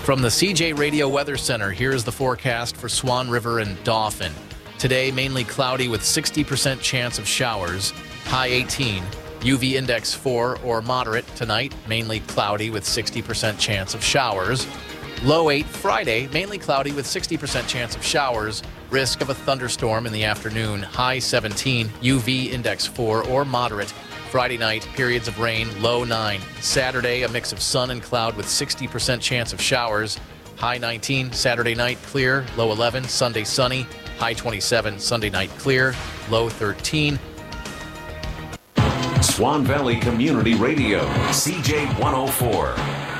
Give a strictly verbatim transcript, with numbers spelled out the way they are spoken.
From the C J Radio Weather Center, here's the forecast for Swan River and Dauphin. Today, mainly cloudy with sixty percent chance of showers, high eighteen. U V index four or moderate tonight, mainly cloudy with sixty percent chance of showers. Low eight Friday, mainly cloudy with sixty percent chance of showers. Risk of a thunderstorm in the afternoon, high seventeen. U V index four or moderate. Friday night, periods of rain, low nine. Saturday, a mix of sun and cloud with sixty percent chance of showers, high nineteen. Saturday night, clear, low eleven. Sunday, sunny, high twenty-seven. Sunday night, clear, low thirteen. Swan Valley Community Radio, C J one oh four.